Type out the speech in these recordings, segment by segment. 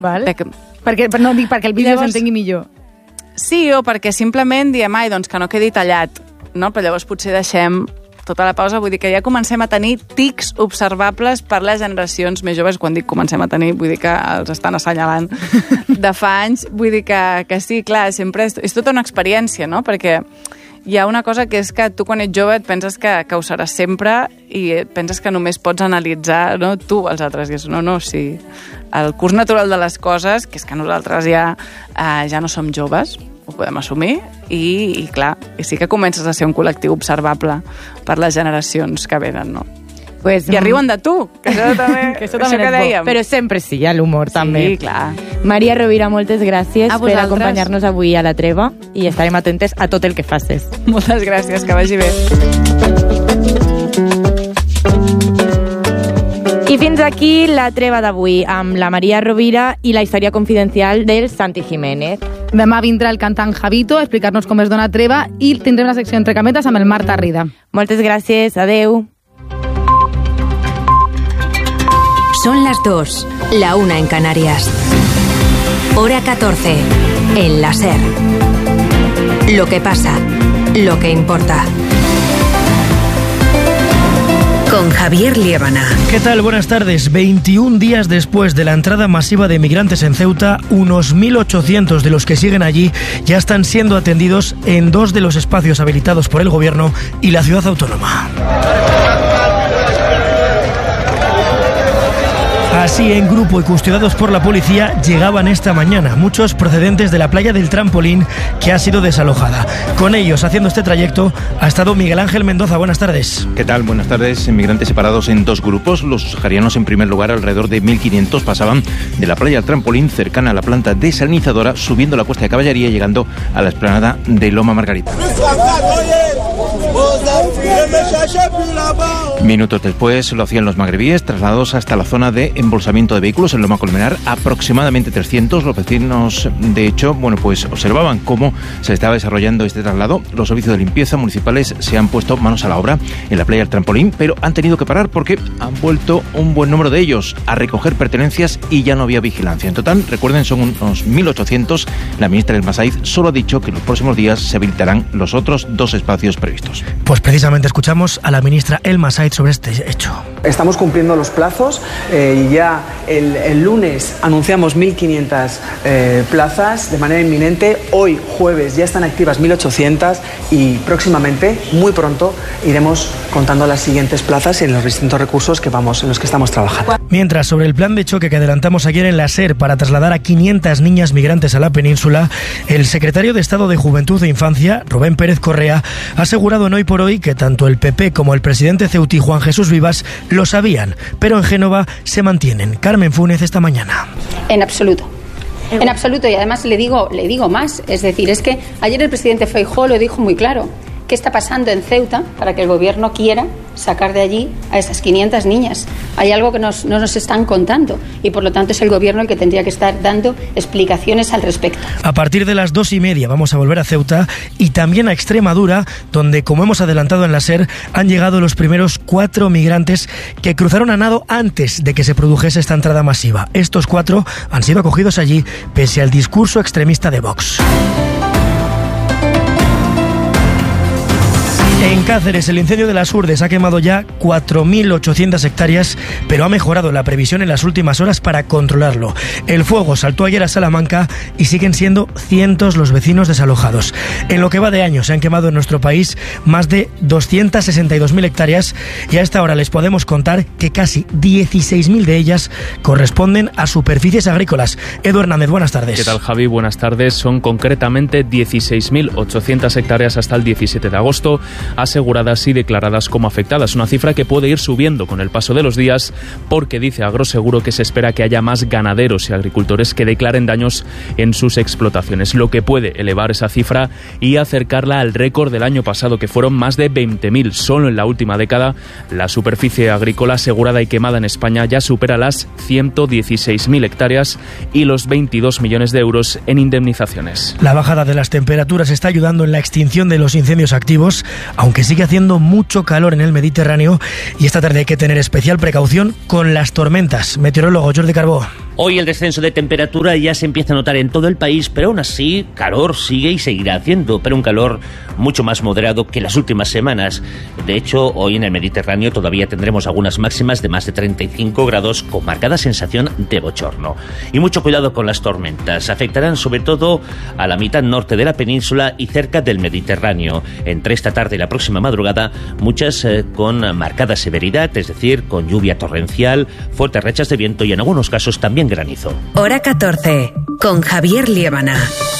Val? Perquè el vídeo s'entengui millor. Sí, o perquè simplement diem, doncs que no quedi tallat, no? Però llavors potser deixem tota la pausa, vull dir que ja comencem a tenir tics observables per les generacions més joves. Quan dic comencem a tenir, vull dir que els estan assenyalant de fa anys. Vull dir que sí, clar, sempre és tota una experiència, no? Perquè hi ha una cosa que és que tu quan ets jove et penses que ho seràs sempre i penses que només pots analitzar, no, tu els altres. I és, no, sí. El curs natural de les coses, que és que nosaltres ja no som joves, ho podem assumir, i clar, i sí que comences a ser un col·lectiu observable per les generacions que venen, no? Pues, I arriben de tu, que això també, que dèiem. Però sempre sí, hi ha l'humor, també. Sí, clar. Maria Rovira, moltes gràcies per acompanyar-nos avui a La Treva i estarem atentes a tot el que facis. Moltes gràcies, que vagi bé. I fins aquí La Treva d'avui, amb la Maria Rovira i la història confidencial del Santi Jiménez. Demà vindrà el cantant Javito a explicar-nos com es dona treva i tindrem la secció Entre Cametes amb el Marc Tarrida. Moltes gràcies, adeu. Son las 2, la 1 en Canarias. Hora 14, en la SER. Lo que pasa, lo que importa. Con Javier Liébana. ¿Qué tal? Buenas tardes. 21 días después de la entrada masiva de migrantes en Ceuta, unos 1.800 de los que siguen allí ya están siendo atendidos en 2 de los espacios habilitados por el gobierno y la ciudad autónoma. Así, en grupo y custodiados por la policía, llegaban esta mañana, muchos procedentes de la playa del Trampolín, que ha sido desalojada. Con ellos, haciendo este trayecto, ha estado Miguel Ángel Mendoza. Buenas tardes. ¿Qué tal? Buenas tardes. Inmigrantes separados en 2 grupos. Los saharianos, en primer lugar, alrededor de 1.500, pasaban de la playa del Trampolín, cercana a la planta desalinizadora, subiendo la Cuesta de Caballería y llegando a la explanada de Loma Margarita. Minutos después lo hacían los magrebíes, trasladados hasta la zona de embolsamiento de vehículos en Loma Colmenar, aproximadamente 300. Los vecinos, de hecho, pues observaban cómo se estaba desarrollando este traslado. Los servicios de limpieza municipales se han puesto manos a la obra en la playa del Trampolín, pero han tenido que parar porque han vuelto un buen número de ellos a recoger pertenencias y ya no había vigilancia. En total, recuerden, son unos 1.800. La ministra El Masaiz solo ha dicho que en los próximos días se habilitarán los otros 2 espacios previstos. Pues precisamente escuchamos a la ministra El Masaiz sobre este hecho. Estamos cumpliendo los plazos y ya el lunes anunciamos 1.500 plazas de manera inminente. Hoy, jueves, ya están activas 1.800 y próximamente, muy pronto, iremos contando las siguientes plazas en los distintos recursos en los que estamos trabajando. Mientras, sobre el plan de choque que adelantamos ayer en la SER para trasladar a 500 niñas migrantes a la península, el secretario de Estado de Juventud e Infancia, Rubén Pérez Correa, ha asegurado en Hoy por Hoy que tanto el PP como el presidente ceutí, Juan Jesús Vivas, lo sabían, pero en Génova se mantienen. Carmen Funes, esta mañana. En absoluto. En absoluto, y además le digo más, es decir, es que ayer el presidente Feijóo lo dijo muy claro. ¿Qué está pasando en Ceuta para que el gobierno quiera sacar de allí a esas 500 niñas? Hay algo que no nos están contando y por lo tanto es el gobierno el que tendría que estar dando explicaciones al respecto. A partir de las 2:30 vamos a volver a Ceuta y también a Extremadura, donde, como hemos adelantado en la SER, han llegado los primeros 4 migrantes que cruzaron a nado antes de que se produjese esta entrada masiva. Estos 4 han sido acogidos allí pese al discurso extremista de Vox. En Cáceres, el incendio de las Urdes ha quemado ya 4.800 hectáreas, pero ha mejorado la previsión en las últimas horas para controlarlo. El fuego saltó ayer a Salamanca y siguen siendo cientos los vecinos desalojados. En lo que va de año se han quemado en nuestro país más de 262.000 hectáreas y a esta hora les podemos contar que casi 16.000 de ellas corresponden a superficies agrícolas. Edu Hernández, buenas tardes. ¿Qué tal, Javi? Buenas tardes. Son concretamente 16.800 hectáreas hasta el 17 de agosto. Aseguradas y declaradas como afectadas, una cifra que puede ir subiendo con el paso de los días porque dice Agroseguro que se espera que haya más ganaderos y agricultores que declaren daños en sus explotaciones, lo que puede elevar esa cifra y acercarla al récord del año pasado, que fueron más de 20.000. Solo en la última década la superficie agrícola asegurada y quemada en España ya supera las 116.000 hectáreas y los 22 millones de euros en indemnizaciones. La bajada de las temperaturas está ayudando en la extinción de los incendios activos, aunque sigue haciendo mucho calor en el Mediterráneo y esta tarde hay que tener especial precaución con las tormentas. Meteorólogo Jordi Carbó. Hoy el descenso de temperatura ya se empieza a notar en todo el país, pero aún así calor sigue y seguirá haciendo, pero un calor mucho más moderado que las últimas semanas. De hecho, hoy en el Mediterráneo todavía tendremos algunas máximas de más de 35 grados con marcada sensación de bochorno. Y mucho cuidado con las tormentas. Afectarán sobre todo a la mitad norte de la península y cerca del Mediterráneo. Entre esta tarde y la próxima madrugada, muchas con marcada severidad, es decir, con lluvia torrencial, fuertes rachas de viento y en algunos casos también granizo. Hora 14, con Javier Liébana.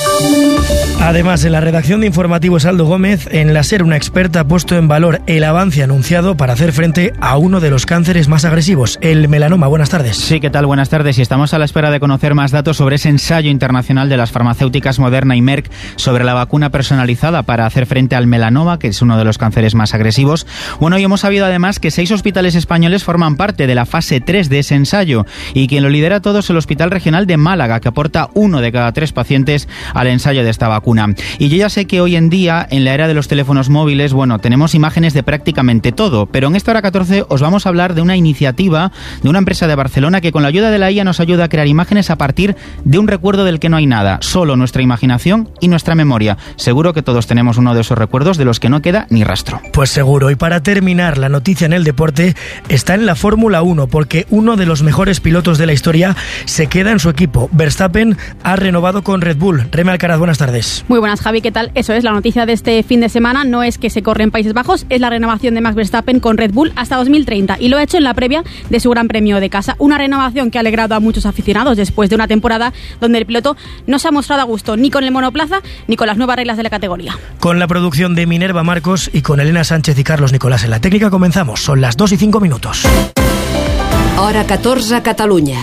Además, en la redacción de informativos Aldo Gómez, en la SER una experta ha puesto en valor el avance anunciado para hacer frente a uno de los cánceres más agresivos, el melanoma. Buenas tardes. Sí, ¿qué tal? Buenas tardes. Y estamos a la espera de conocer más datos sobre ese ensayo internacional de las farmacéuticas Moderna y Merck sobre la vacuna personalizada para hacer frente al melanoma, que es uno de los cánceres más agresivos. Bueno, y hemos sabido además que 6 hospitales españoles forman parte de la fase 3 de ese ensayo y quien lo lidera todo es el Hospital Regional de Málaga, que aporta 1 de cada 3 pacientes al ensayo de esta vacuna. Y yo ya sé que hoy en día, en la era de los teléfonos móviles, bueno, tenemos imágenes de prácticamente todo, pero en esta hora 14 os vamos a hablar de una iniciativa de una empresa de Barcelona que con la ayuda de la IA nos ayuda a crear imágenes a partir de un recuerdo del que no hay nada, solo nuestra imaginación y nuestra memoria. Seguro que todos tenemos uno de esos recuerdos de los que no queda ni rastro. Pues seguro. Y para terminar, la noticia en el deporte está en la Fórmula 1, porque uno de los mejores pilotos de la historia se queda en su equipo. Verstappen ha renovado con Red Bull. Reme Alcaraz, buenas tardes. Muy buenas, Javi, ¿qué tal? Eso es, la noticia de este fin de semana no es que se corre en Países Bajos, es la renovación de Max Verstappen con Red Bull hasta 2030 y lo ha hecho en la previa de su Gran Premio de casa. Una renovación que ha alegrado a muchos aficionados después de una temporada donde el piloto no se ha mostrado a gusto ni con el monoplaza ni con las nuevas reglas de la categoría. Con la producción de Minerva Marcos y con Elena Sánchez y Carlos Nicolás en la técnica comenzamos. Son las 2:05. Hora 14 a Catalunya.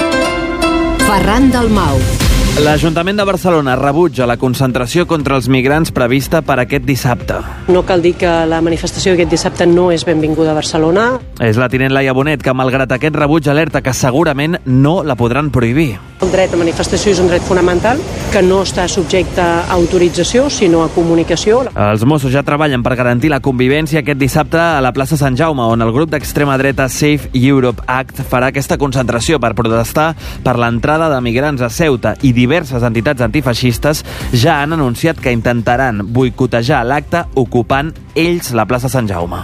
Ferran Dalmau. L'Ajuntament de Barcelona rebutja la concentració contra els migrants prevista per aquest dissabte. No cal dir que la manifestació aquest dissabte no és benvinguda a Barcelona. És la tinent Laia Bonet que, malgrat aquest rebuig, alerta que segurament no la podran prohibir. El dret a manifestació és un dret fonamental que no està subjecte a autorització, sinó a comunicació. Els Mossos ja treballen per garantir la convivència aquest dissabte a la plaça Sant Jaume, on el grup d'extrema dreta Safe Europe Act farà aquesta concentració per protestar per l'entrada de migrants a Ceuta, i diverses entitats antifeixistes ja han anunciat que intentaran boicotejar l'acte ocupant ells la plaça Sant Jaume.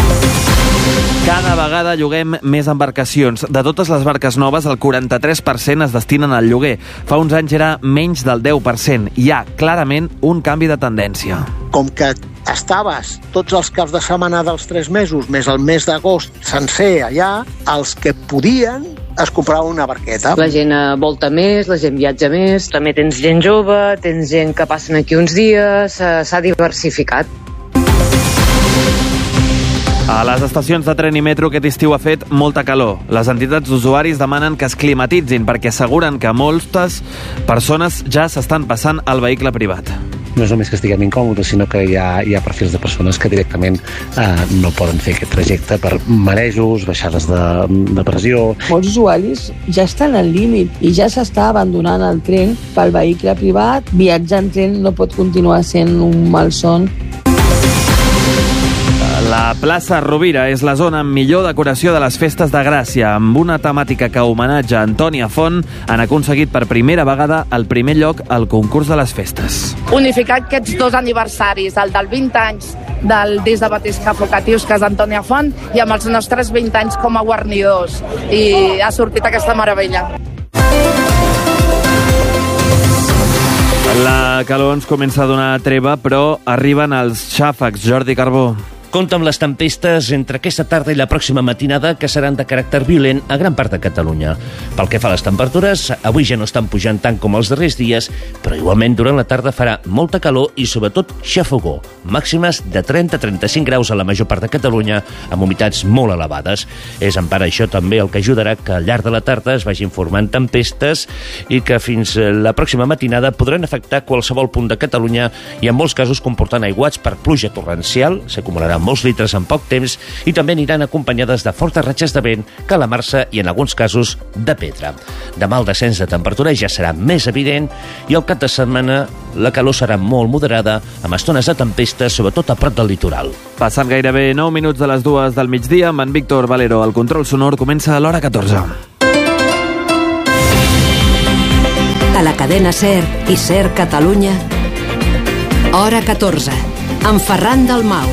Cada vegada lloguem més embarcacions. De totes les barques noves, el 43% es destinen al lloguer. Fa uns anys era menys del 10%. Hi ha clarament un canvi de tendència. Com que estaves tots els caps de setmana dels 3 mesos, més el mes d'agost sencer allà, els que podien es comprava una barqueta. La gent volta més, la gent viatja més, també tens gent jove, tens gent que passen aquí uns dies, s'ha diversificat. A les estacions de tren i metro aquest estiu ha fet molta calor. Les entitats d'usuaris demanen que es climatitzin perquè asseguren que moltes persones ja s'estan passant al vehicle privat. No és només que estiguem incòmodes, sinó que hi ha perfils de persones que directament no poden fer aquest trajecte per marejos, baixades de pressió. Molts usuaris ja estan al límit i ja s'està abandonant el tren pel vehicle privat. Viatjar en tren no pot continuar sent un malson. La plaça Rovira és la zona amb millor decoració de les festes de Gràcia. Amb una temàtica que homenatja Antònia Font, han aconseguit per primera vegada el primer lloc al concurs de les festes. Unificar aquests 2 aniversaris, el del 20 anys del Disc de Batisca Focatius, que és Antònia Font, i amb els nostres 20 anys com a guarnidors. I ha sortit aquesta meravella. La calor ens comença a donar treva, però arriben els xàfecs. Jordi Carbó. Compte amb les tempestes entre aquesta tarda i la pròxima matinada, que seran de caràcter violent a gran part de Catalunya. Pel que fa a les temperatures, avui ja no estan pujant tant com els darrers dies, però igualment durant la tarda farà molta calor i sobretot xafogó. Màximes de 30-35 graus a la major part de Catalunya, amb humitats molt elevades. És en part això també el que ajudarà que al llarg de la tarda es vagin formant tempestes i que fins la pròxima matinada podran afectar qualsevol punt de Catalunya i en molts casos comportant aiguats per pluja torrencial, s'acumularan molts litres en poc temps i també aniran acompanyades de fortes ratxes de vent, calamarsa i en alguns casos de pedra. Demà el descens de temperatura ja serà més evident i al cap de setmana la calor serà molt moderada amb estones de tempesta, sobretot a prop del litoral. Passant gairebé 9 minuts de les 2 del migdia amb en Víctor Valero. El control sonor comença a l'hora 14. la cadena SER i SER Catalunya. Hora 14, amb Ferran Dalmau.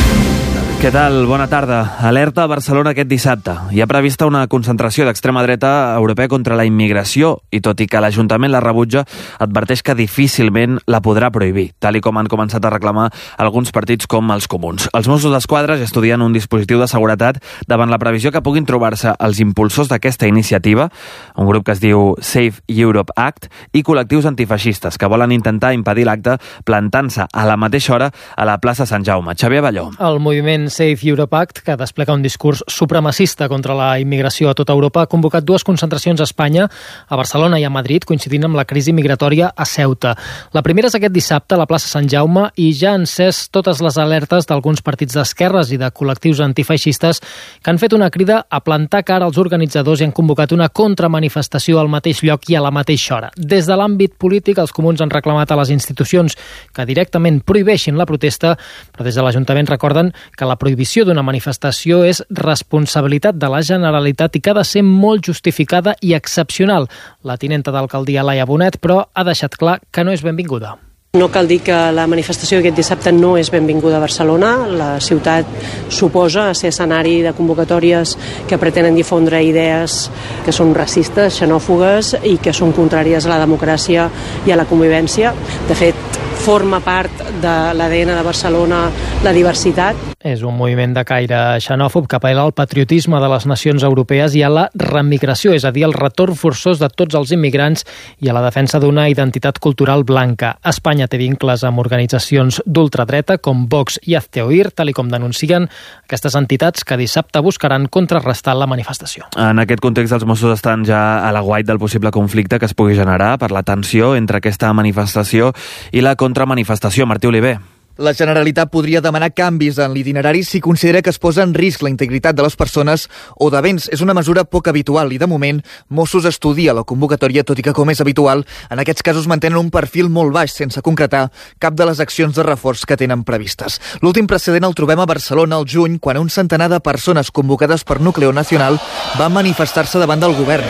Què tal? Bona tarda. Alerta a Barcelona aquest dissabte. Hi ha prevista una concentració d'extrema dreta europea contra la immigració i tot i que l'Ajuntament la rebutja, adverteix que difícilment la podrà prohibir, tal i com han començat a reclamar alguns partits com els comuns. Els Mossos d'Esquadra ja estudien un dispositiu de seguretat davant la previsió que puguin trobar-se els impulsors d'aquesta iniciativa, un grup que es diu Safe Europe Act, i col·lectius antifeixistes que volen intentar impedir l'acte plantant-se a la mateixa hora a la plaça Sant Jaume. Xavier Balló. El moviment Safe Europe Act, que desplega un discurs supremacista contra la immigració a tota Europa, ha convocat 2 concentracions a Espanya, a Barcelona i a Madrid, coincidint amb la crisi migratòria a Ceuta. La primera és aquest dissabte a la plaça Sant Jaume i ja han encès totes les alertes d'alguns partits d'esquerres i de col·lectius antifeixistes que han fet una crida a plantar cara als organitzadors i han convocat una contramanifestació al mateix lloc i a la mateixa hora. Des de l'àmbit polític, els comuns han reclamat a les institucions que directament prohibeixin la protesta, però des de l'Ajuntament recorden que la prohibició d'una manifestació és responsabilitat de la Generalitat i que ha de ser molt justificada i excepcional. La tinenta d'alcaldia Laia Bonet, però, ha deixat clar que no és benvinguda. No cal dir que la manifestació aquest dissabte no és benvinguda a Barcelona. La ciutat suposa ser escenari de convocatòries que pretenen difondre idees que són racistes, xenòfogues i que són contràries a la democràcia i a la convivència. De fet, forma part de l'ADN de Barcelona la diversitat. És un moviment de caire xenòfob que apel·la al patriotisme de les nacions europees i a la remigració, és a dir, el retorn forçós de tots els immigrants i a la defensa d'una identitat cultural blanca. Espanya té vincles amb organitzacions d'ultradreta com Vox i Hazte Oír, tal i com denuncien aquestes entitats que dissabte buscaran contrarrestar la manifestació. En aquest context, els Mossos estan ja a l'aguait del possible conflicte que es pugui generar per la tensió entre aquesta manifestació i la contramanifestació. Martí Oliver. La Generalitat podria demanar canvis en l'itinerari si considera que es posa en risc la integritat de les persones o de béns. És una mesura poc habitual i, de moment, Mossos estudia la convocatòria, tot i que, com és habitual, en aquests casos mantenen un perfil molt baix sense concretar cap de les accions de reforç que tenen previstes. L'últim precedent el trobem a Barcelona al juny, quan un centenar de persones convocades per Núcleo Nacional van manifestar-se davant del govern.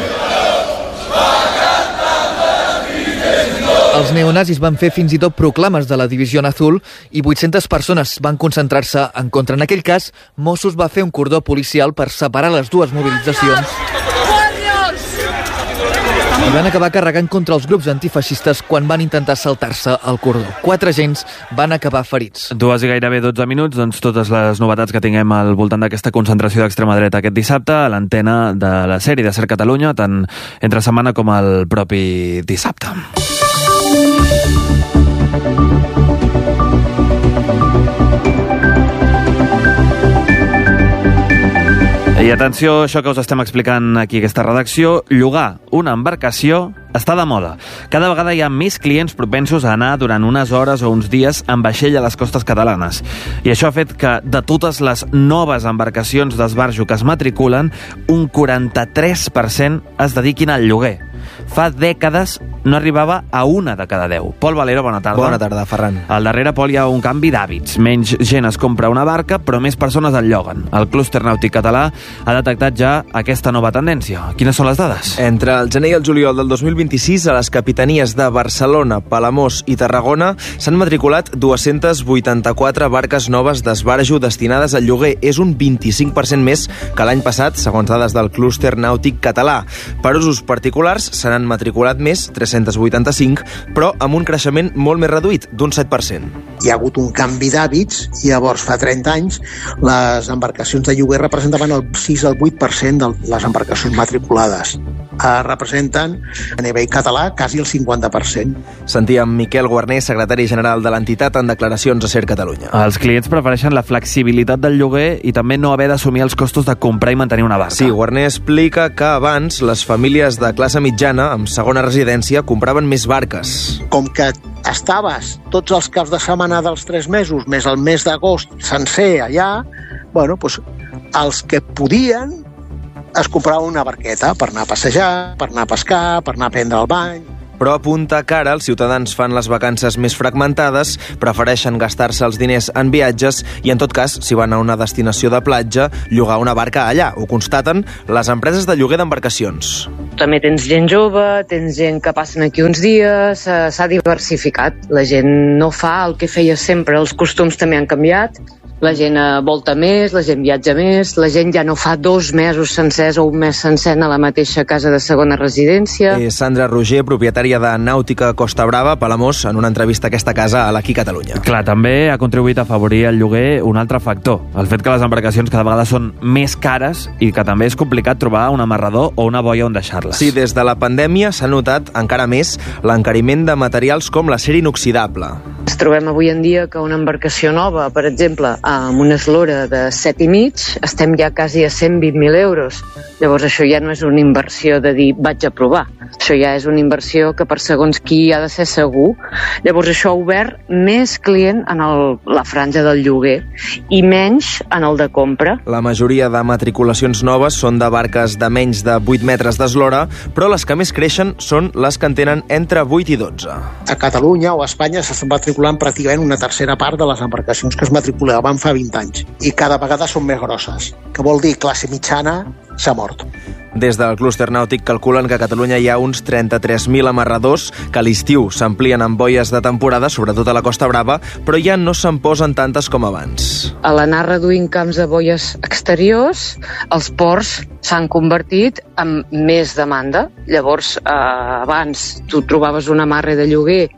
Els neonazis van fer fins i tot proclames de la División Azul i 800 persones van concentrar-se en contra. En aquell cas, Mossos va fer un cordó policial per separar les dues mobilitzacions i van acabar carregant contra els grups antifeixistes quan van intentar saltar-se el cordó. 4 agents van acabar ferits. 2 i gairebé 12 minuts, doncs totes les novetats que tinguem al voltant d'aquesta concentració d'extrema dreta aquest dissabte a l'antena de la sèrie de SER Catalunya, tant entre setmana com el propi dissabte. I atenció, això que us estem explicant aquí a aquesta redacció, llogar una embarcació està de moda. Cada vegada hi ha més clients propensos a anar durant unes hores o uns dies en vaixell a les costes catalanes. I això ha fet que de totes les noves embarcacions d'esbarjo que es matriculen, un 43% es dediquin al lloguer. Fa dècades no arribava a una de cada 10. Pol Valero, bona tarda. Bona tarda, Ferran. Al darrere, Pol, hi ha un canvi d'hàbits. Menys gent es compra una barca, però més persones el lloguen. El Clúster Nàutic Català ha detectat ja aquesta nova tendència. Quines són les dades? Entre el gener i el juliol del 2026, a les capitanies de Barcelona, Palamós i Tarragona s'han matriculat 284 barques noves d'esbarjo destinades al lloguer. És un 25% més que l'any passat, segons dades del Clúster Nàutic Català. Per usos particulars se n'han matriculat més, 385, però amb un creixement molt més reduït, d'un 7%. Hi ha hagut un canvi d'hàbits i llavors fa 30 anys les embarcacions de lloguer representaven el 6 al 8% de les embarcacions matriculades. Representen a nivell català quasi el 50%. Sentíem Miquel Guarner, secretari general de l'entitat, en declaracions a SER Catalunya. Els clients prefereixen la flexibilitat del lloguer i també no haver d'assumir els costos de comprar i mantenir una barca. Sí, Guarner explica que abans les famílies de classe mitjana amb segona residència compraven més barques. Com que estaves tots els caps de setmana dels 3 mesos, més el mes d'agost sencer allà, doncs, els que podien es compraven una barqueta per anar a passejar, per anar a pescar, per anar a prendre el bany. però apunta que ara els ciutadans fan les vacances més fragmentades, prefereixen gastar-se els diners en viatges i, en tot cas, si van a una destinació de platja, llogar una barca allà. Ho constaten les empreses de lloguer d'embarcacions. També tens gent jove, tens gent que passen aquí uns dies, s'ha diversificat. La gent no fa el que feia sempre, els costums també han canviat. La gent volta més, la gent viatja més, la gent ja no fa 2 mesos sencers o un mes sencer a la mateixa casa de segona residència. Sandra Roger, propietària de Nàutica Costa Brava, Palamós, en una entrevista a aquesta casa a l'Aquí Catalunya. Clar, també ha contribuït a afavorir el lloguer un altre factor, el fet que les embarcacions cada vegada són més cares i que també és complicat trobar un amarrador o una boia on deixar-les. Sí, des de la pandèmia s'ha notat encara més l'encariment de materials com l'acer inoxidable. Ens trobem avui en dia que una embarcació nova, per exemple, amb una eslora de 7,5, estem ja quasi a 120.000 euros. Llavors això ja no és una inversió de dir vaig a provar. Això ja és una inversió que per segons qui ha de ser segur. Llavors això ha obert més client en la franja del lloguer i menys en el de compra. La majoria de matriculacions noves són de barques de menys de 8 metres d'eslora, però les que més creixen són les que en tenen entre 8 i 12. A Catalunya o a Espanya s'estan matriculant pràcticament una tercera part de les embarcacions que es matriculaven fa 20 anys i cada vegada són més grosses, que vol dir classe mitjana s'ha mort. Des del clúster nàutic calculen que a Catalunya hi ha uns 33.000 amarradors que a l'estiu s'amplien amb boies de temporada, sobretot a la Costa Brava, però ja no se'n posen tantes com abans. A l'anar reduint camps de boies exteriors, els ports s'han convertit en més demanda. Llavors, abans tu trobaves un amarre de lloguer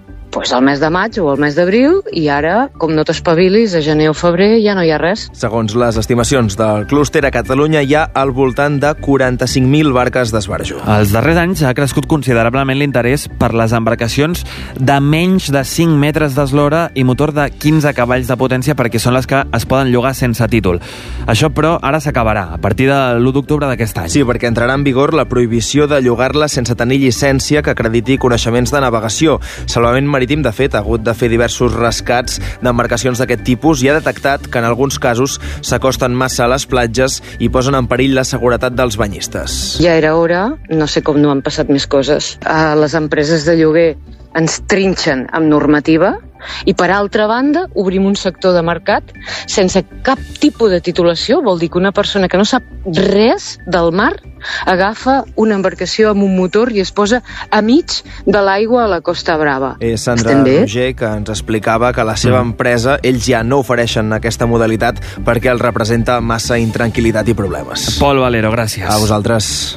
al mes de maig o al mes d'abril i ara, com no t'espavilis, a gener o febrer ja no hi ha res. Segons les estimacions del clúster, a Catalunya hi ha al voltant de 45.000 barques d'esbarjo. Els darrers anys ha crescut considerablement l'interès per les embarcacions de menys de 5 metres d'eslora i motor de 15 cavalls de potència perquè són les que es poden llogar sense títol. Això, però, ara s'acabarà, a partir de l'1 d'octubre d'aquest any. Sí, perquè entrarà en vigor la prohibició de llogar-la sense tenir llicència que acrediti coneixements de navegació. Salvament Marítim, de fet, ha hagut de fer diversos rescats d'embarcacions d'aquest tipus i ha detectat que en alguns casos s'acosten massa a les platges i posen en perill la seguretat dels banyistes. Ja era hora, no sé com no han passat més coses. Les empreses de lloguer ens trinxen amb normativa i, per altra banda, obrim un sector de mercat sense cap tipus de titulació. Vol dir que una persona que no sap res del mar agafa una embarcació amb un motor i es posa a mig de l'aigua a la Costa Brava. Sandra Roger, que ens explicava que a la seva empresa ells ja no ofereixen aquesta modalitat perquè els representa massa intranquil·litat i problemes. Pol Valero, gràcies. A vosaltres.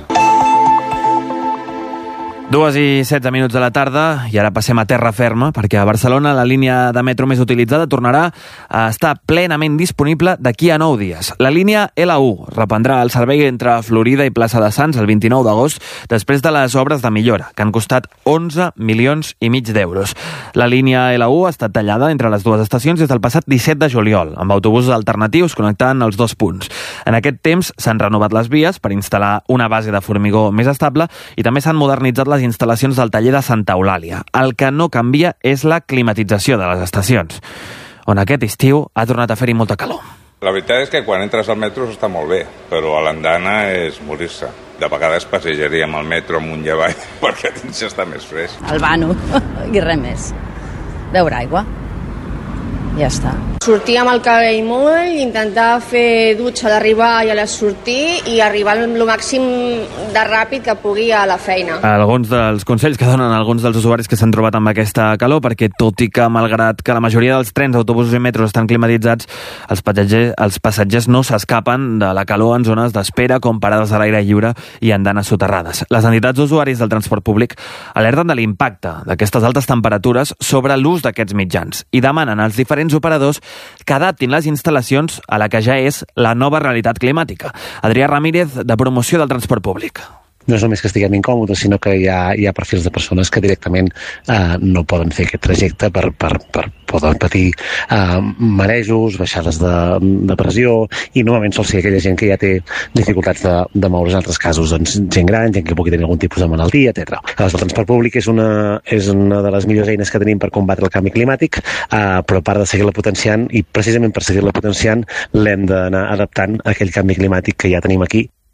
2:16 de la tarda i ara passem a terra ferma perquè a Barcelona la línia de metro més utilitzada tornarà a estar plenament disponible d'aquí a 9 dies. La línia L1 reprendrà el servei entre Florida i Plaça de Sants el 29 d'agost després de les obres de millora que han costat 11,5 milions d'euros. La línia L1 ha estat tallada entre les dues estacions des del passat 17 de juliol amb autobusos alternatius connectant els dos punts. En aquest temps s'han renovat les vies per instal·lar una base de formigó més estable i també s'han modernitzat les instal·lacions del taller de Santa Eulàlia. El que no canvia és la climatització de les estacions, on aquest estiu ha tornat a fer-hi molta calor. La veritat és que quan entres al metro està molt bé, però a l'andana és morir-se. De vegades passejaríem al metro amunt i avall perquè dins està més fresc. El vano i res més. Beure aigua. Ja està. Sortir amb el cabell moll, intentar fer dutxa a l'arribar i a la sortir i arribar el màxim de ràpid que pugui a la feina. Alguns dels consells que donen alguns dels usuaris que s'han trobat amb aquesta calor, perquè tot i que, malgrat que la majoria dels trens, autobusos i metros estan climatitzats, els passatgers no s'escapen de la calor en zones d'espera com parades a l'aire lliure i andanes soterrades. Les entitats d'usuaris del transport públic alerten de l'impacte d'aquestes altes temperatures sobre l'ús d'aquests mitjans i demanen als diferents operadors que adaptin les instal·lacions a la que ja és la nova realitat climàtica. Adrià Ramírez, de Promoció del Transport Públic. No és només que estiguem incòmodes, sinó que hi ha perfils de persones que directament no poden fer aquest trajecte per poden patir marejos, baixades de pressió, i normalment sol ser aquella gent que ja té dificultats de moure's, en altres casos doncs, gent gran, gent que pugui tenir algun tipus de malaltia, etc. El transport públic és una de les millors eines que tenim per combatre el canvi climàtic, però a part de seguir-la potenciant, i precisament per seguir-la potenciant l'hem d'anar adaptant a aquell canvi climàtic que ja tenim aquí.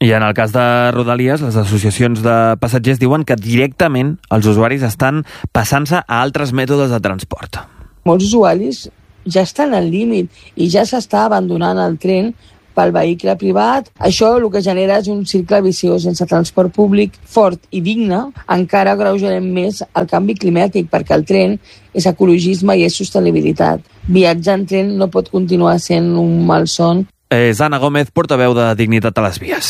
I en el cas de Rodalies, les associacions de passatgers diuen que directament els usuaris estan passant-se a altres mètodes de transport. Molts usuaris ja estan al límit i ja s'està abandonant el tren pel vehicle privat. Això el que genera és un cicle viciós. Sense transport públic fort i digne, encara agreujarem més el canvi climàtic, perquè el tren és ecologisme i és sostenibilitat. Viatjar en tren no pot continuar sent un malson. És Anna Gómez, portaveu de Dignitat a les Vies.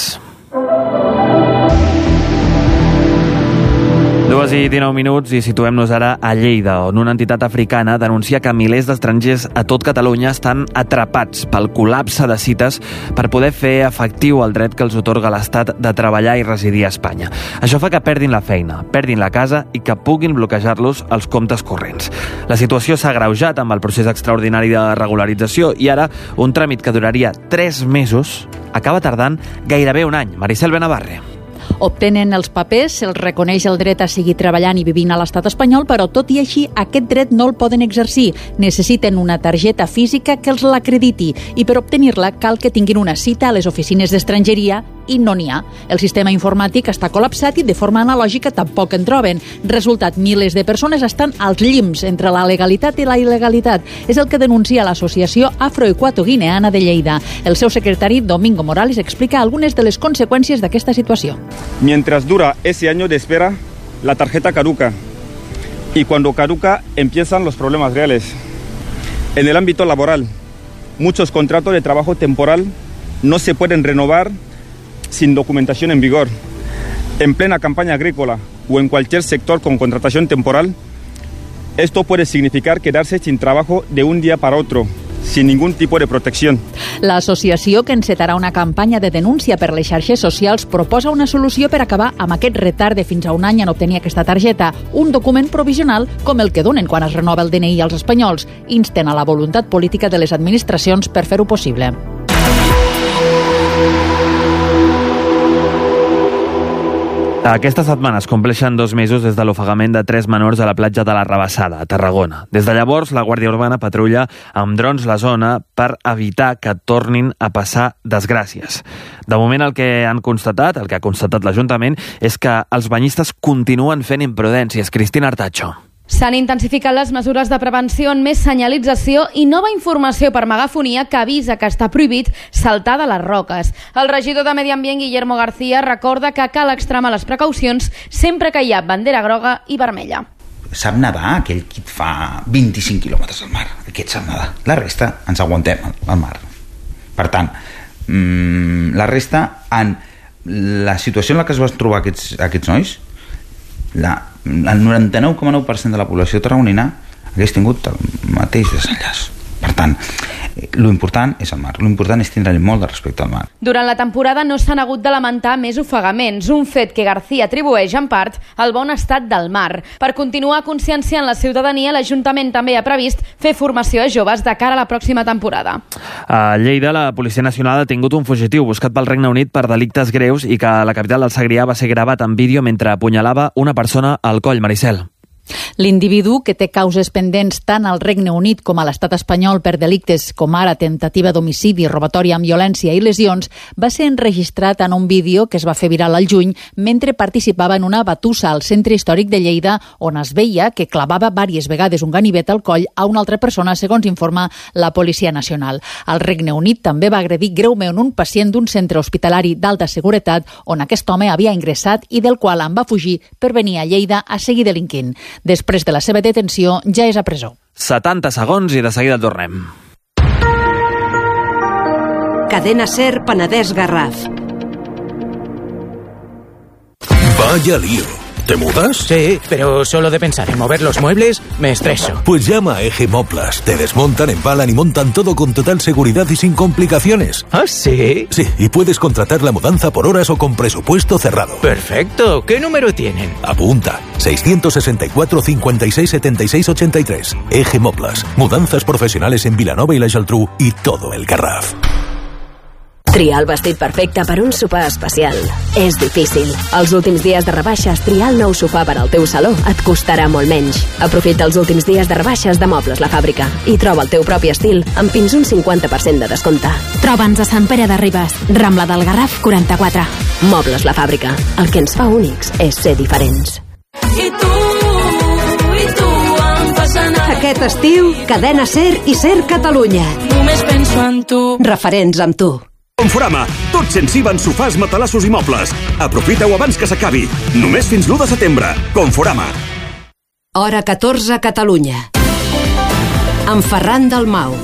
2:19 i situem-nos ara a Lleida, on una entitat africana denuncia que milers d'estrangers a tot Catalunya estan atrapats pel col·lapse de cites per poder fer efectiu el dret que els otorga l'Estat de treballar i residir a Espanya. Això fa que perdin la feina, perdin la casa i que puguin bloquejar-los els comptes corrents. La situació s'ha agreujat amb el procés extraordinari de regularització i ara un tràmit que duraria 3 mesos acaba tardant gairebé un any. Maricel Benavarre. Obtenen els papers, se'ls reconeix el dret a seguir treballant i vivint a l'estat espanyol, però tot i així aquest dret no el poden exercir. Necessiten una targeta física que els l'acrediti i per obtenir-la cal que tinguin una cita a les oficines d'estrangeria i no n'hi ha. El sistema informàtic està col·lapsat i de forma analògica tampoc en troben. Resultat, milers de persones estan als llims entre la legalitat i la il·legalitat. És el que denuncia l'Associació Afroequatoguineana de Lleida. El seu secretari, Domingo Morales, explica algunes de les conseqüències d'aquesta situació. Mientras dura ese año de espera, la tarjeta caduca. Y cuando caduca, empiezan los problemas reales. En el ámbito laboral, muchos contratos de trabajo temporal no se pueden renovar sin documentación en vigor. En plena campaña agrícola o en cualquier sector con contratación temporal, esto puede significar quedarse sin trabajo de un día para otro, sin ningún tipo de protecció. L'associació, que encetarà una campanya de denúncia per les xarxes socials, proposa una solució per acabar amb aquest retard de fins a un any en obtenir aquesta targeta, un document provisional com el que donen quan es renova el DNI als espanyols. Insten a la voluntat política de les administracions per fer-ho possible. Aquesta setmana es compleixen 2 mesos des de l'ofegament de 3 menors a la platja de la Rabassada, a Tarragona. Des de llavors, la Guàrdia Urbana patrulla amb drons la zona per evitar que tornin a passar desgràcies. De moment, el que ha constatat l'Ajuntament, és que els banyistes continuen fent imprudències. Cristina Artacho. S'han intensificat les mesures de prevenció amb més senyalització i nova informació per megafonia que avisa que està prohibit saltar de les roques. El regidor de Medi Ambient, Guillermo García, recorda que cal extremar les precaucions sempre que hi ha bandera groga i vermella. Sap nedar aquell qui et fa 25 quilòmetres al mar. Aquest sap nedar. La resta ens aguantem al mar. Per tant, la resta, en la situació en la que es van trobar aquests nois, el 99,9% de la població tarragonina hagués tingut el mateix desenllaç. Per tant, l'important és el mar. L'important és tindre molt de respecte al mar. Durant la temporada no s'han hagut de lamentar més ofegaments, un fet que García atribueix en part al bon estat del mar. Per continuar conscienciant la ciutadania, l'Ajuntament també ha previst fer formació a joves de cara a la pròxima temporada. A Lleida, la Policia Nacional ha tingut un fugitiu buscat pel Regne Unit per delictes greus i que a la capital del Segrià va ser gravat en vídeo mentre apunyalava una persona al coll. Maricel. L'individu, que té causes pendents tant al Regne Unit com a l'estat espanyol per delictes com ara tentativa d'homicidi, robatori amb violència i lesions, va ser enregistrat en un vídeo que es va fer viral al juny mentre participava en una batussa al centre històric de Lleida, on es veia que clavava diverses vegades un ganivet al coll a una altra persona, segons informa la Policia Nacional. El Regne Unit també va agredir greument un pacient d'un centre hospitalari d'alta seguretat on aquest home havia ingressat i del qual en va fugir per venir a Lleida a seguir delinquint. Després de la seva detenció, ja és a presó. 70 segons i de seguida tornem. Cadena SER Penedès Garraf. Vaya lío. ¿Te mudas? Sí, pero solo de pensar en mover los muebles me estreso. Pues llama a Eje Moplas. Te desmontan, empalan y montan todo con total seguridad y sin complicaciones. ¿Ah, sí? Sí, y puedes contratar la mudanza por horas o con presupuesto cerrado. Perfecto. ¿Qué número tienen? Apunta. 664 56 76 83. Eje Moplas. Mudanzas profesionales en Vilanova y la Geltrú y todo el Garraf. Triar el vestit perfecte per un sopar especial és difícil. Els últims dies de rebaixes, triar el nou sofà per al teu saló et costarà molt menys. Aprofita els últims dies de rebaixes de Mobles La Fàbrica i troba el teu propi estil amb fins un 50% de descompte. Troba'ns a Sant Pere de Ribes, Rambla del Garraf 44. Mobles La Fàbrica. El que ens fa únics és ser diferents. I tu em fas anar. Aquest estiu, Cadena SER i SER Catalunya. Només penso en tu. Referents amb tu. Conforama, tot sensiva en sofàs, matalassos i mobles. Aprofita-ho abans que s'acabi. Només fins l'1 de setembre. Conforama. Hora 14 a Catalunya. Amb Ferran Dalmau.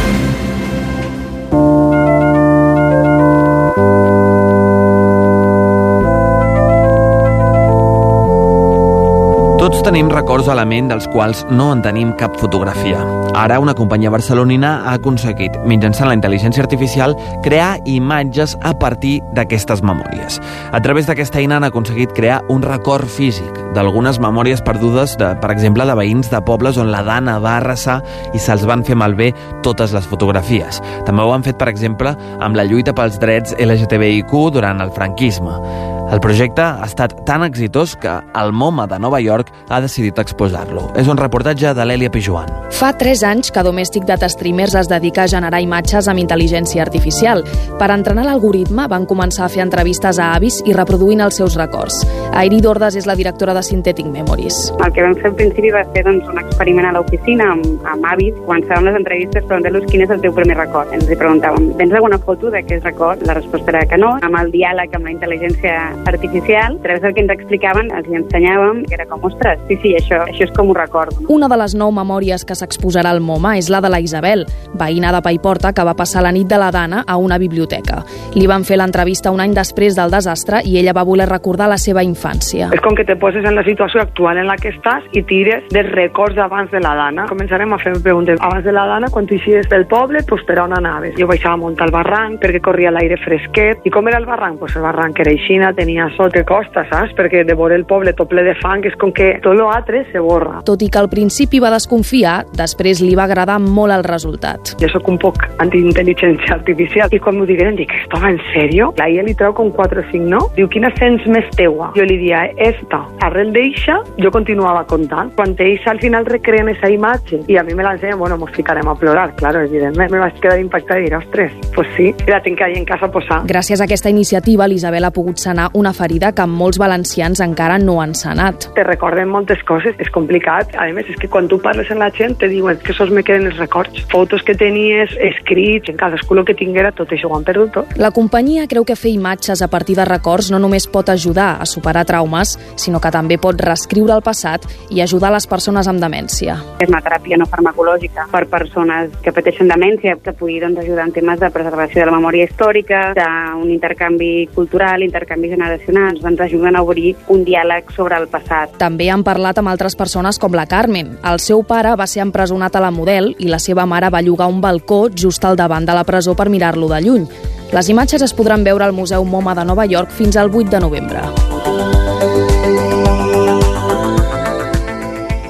Tots tenim records a la ment dels quals no en tenim cap fotografia. Ara una companyia barcelonina ha aconseguit, mitjançant la intel·ligència artificial, crear imatges a partir d'aquestes memòries. A través d'aquesta eina han aconseguit crear un record físic d'algunes memòries perdudes, per exemple, de veïns de pobles on la Dana va arrasar i se'ls van fer malbé totes les fotografies. També ho han fet, per exemple, amb la lluita pels drets LGTBIQ durant el franquisme. El projecte ha estat tan exitós que el MoMA de Nova York ha decidit exposar-lo. És un reportatge de l'Èlia Pijuan. Fa 3 anys que Domestic Data Streamers es dedica a generar imatges amb intel·ligència artificial. Per entrenar l'algoritme van començar a fer entrevistes a avis i reproduint els seus records. Airi Dordes és la directora de Synthetic Memories. El que vam fer al principi va ser un experiment a l'oficina amb avis. Començàvem les entrevistes preguntant-los quin és el teu primer record. Ens preguntàvem, tens alguna foto d'aquest record? La resposta era que no. Amb el diàleg amb la intel·ligència artificial, a través del que ens explicaven, els hi ensenyàvem, que era com, ostres, sí, això és com ho recordo. Una de les 9 memòries que s'exposarà al MoMA és la de la Isabel, veïna de Paiporta que va passar la nit de la Dana a una biblioteca. Li van fer l'entrevista un any després del desastre i ella va voler recordar la seva infància. És com que te poses en la situació actual en la que estàs i tires dels records d'abans de la Dana. Començarem a fer preguntes. Abans de la Dana, quan tu eixies del poble, per on anaves? Jo baixava a muntar el barranc perquè corria l'aire fresquet. I com era el barranc? El barranc era aixina, tenia sol que costa, saps? Perquè de veure el poble tot ple de fang és com que tot l'altre se borra. Tot i que al principi va desconfiar, després li va agradar molt el resultat. Jo sóc un poc anti-intel·ligència artificial i quan m'ho digueren dic, ¿esto va en serio? La IA li treu com 4 o 5, no? Diu, quina sents més teua? Jo li dia, esta. Arrel d'eixa, jo continuava contant. Quan eixa al final recreen esa imatge i a mi me l'ensenya, bueno, mos ficarem a plorar, claro, evidentment. Me vaig quedar impactada i dir, ostres, pues sí, la tinc ahí en casa posar. Gràcies a aquesta iniciativa, l'Isabel ha pogut sanar una ferida que molts valencians encara no han sanat. Te recorden moltes coses, és complicat. A més, és que quan tu parles amb la gent te diuen que sols me queden els records. Fotos que tenies, escrits, en cadascú el que tinguera, tot això ho han perdut tot. La companyia creu que fer imatges a partir de records no només pot ajudar a superar traumes, sinó que també pot reescriure el passat i ajudar les persones amb demència. És una teràpia no farmacològica per persones que pateixen demència, que pugui ajudar en temes de preservació de la memòria històrica, d'un intercanvi cultural, intercanvi generacional, ens ajuden a obrir un diàleg sobre el passat. També han parlat amb altres persones com la Carmen. El seu pare va ser empresonat a la Model i la seva mare va llogar un balcó just al davant de la presó per mirar-lo de lluny. Les imatges es podran veure al Museu MoMA de Nova York fins al 8 de novembre.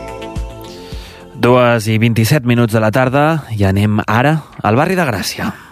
Dues i 27 minuts de la tarda i anem ara al barri de Gràcia.